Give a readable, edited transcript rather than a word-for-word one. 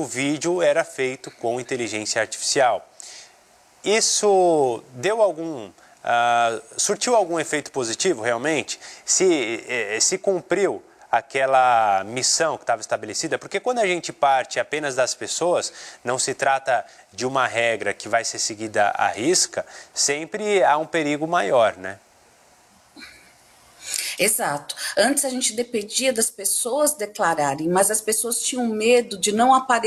o vídeo era feito com inteligência artificial. Isso deu surtiu algum efeito positivo realmente? Se cumpriu aquela missão que estava estabelecida? Porque quando a gente parte apenas das pessoas, não se trata de uma regra que vai ser seguida à risca, sempre há um perigo maior, né? Exato. Antes a gente dependia das pessoas declararem, mas as pessoas tinham medo de não aparecer